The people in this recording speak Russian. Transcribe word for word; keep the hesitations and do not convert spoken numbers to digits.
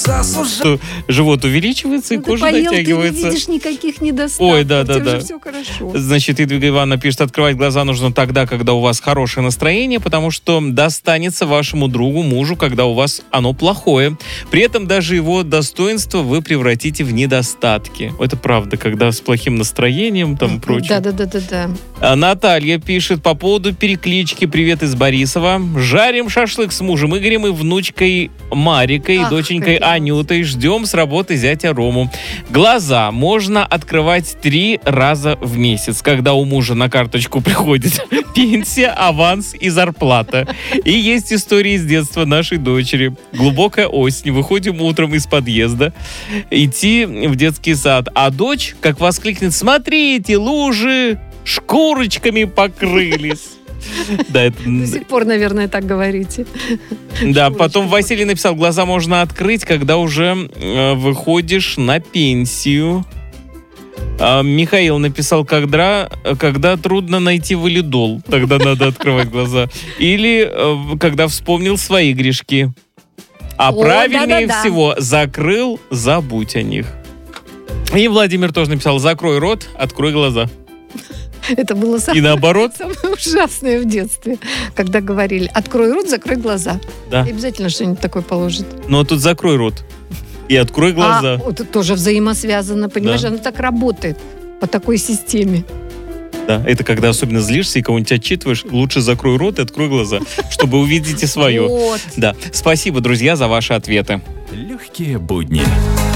заслужил. Живот увеличивается, ну, и кожа поел, натягивается. Ты не видишь никаких недостатков. Ой, да, да, да. Все хорошо. Значит, Идвига Ивановна пишет, открывать глаза нужно тогда, когда у вас хорошее настроение, потому что достанется вашему другу, мужу, когда у вас оно плохое. При этом даже его достоинство вы превратите в недостатки. Это правда, когда с плохим настроением там и прочее. Да, да, да, да, да. А Наталья пишет по поводу переклички. Привет из Борисова. Жарим шашлык с мужем Игорем и внучкой Марикой, Ах, доченькой какая. Анютой. Ждем с работы зятя Рому. Глаза можно открывать три раза в месяц, когда у мужа на карточку приходит пенсия, аванс и зарплата. И есть истории из детства нашей дочери. Глубокая осень. Выходим утром из подъезда идти в детский сад. А дочь, как воскликнет: смотрите, лужи шкурочками покрылись. Да, это... До сих пор, наверное, так говорите. Да, потом Василий написал, глаза можно открыть, когда уже э, выходишь на пенсию. А Михаил написал, когда, когда трудно найти валидол, тогда надо открывать глаза. Или э, когда вспомнил свои грешки. А О, правильнее да-да-да. всего, закрыл, забудь о них. И Владимир тоже написал, закрой рот, открой глаза. Это было И самое, наоборот. самое ужасное в детстве, когда говорили, открой рот, закрой глаза. Да. И обязательно что-нибудь такое положит. Ну а тут закрой рот и открой глаза. А, это тоже взаимосвязано, понимаешь? Да. Оно так работает по такой системе. Да, это когда особенно злишься и кого-нибудь отчитываешь, лучше закрой рот и открой глаза, чтобы увидеть и свое. Вот. Да, спасибо, друзья, за ваши ответы. Легкие будни.